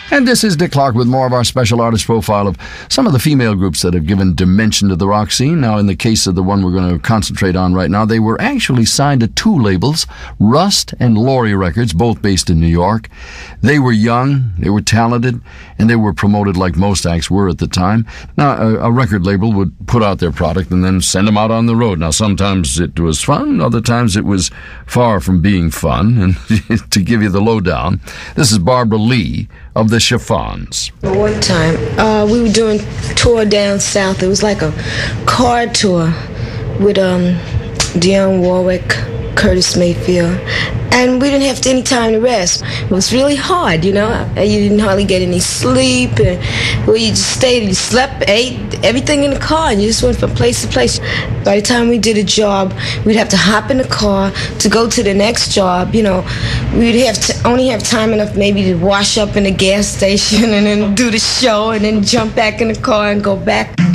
And this is Dick Clark with more of our special artist profile of some of the female groups that have given dimension to the rock scene. Now, in the case of the one we're going to concentrate on right now, they were actually signed to two labels, Rust and Laurie Records, both based in New York. They were young, they were talented, and they were promoted like most acts were at the time. Now, a record label would put out their product and then send them out on the road. Now, sometimes it was fun, other times it was far from being fun. And to give you the lowdown, this is Barbara Lee of the Chiffons. One time, we were doing a tour down south. It was like a car tour with Dionne Warwick, Curtis Mayfield, and we didn't have any time to rest. It was really hard, you know. You didn't hardly get any sleep, and you just stayed, you slept, ate, everything in the car, and you just went from place to place. By the time we did a job, we'd have to hop in the car to go to the next job, you know. We'd have to only have time enough maybe to wash up in the gas station and then do the show and then jump back in the car and go back.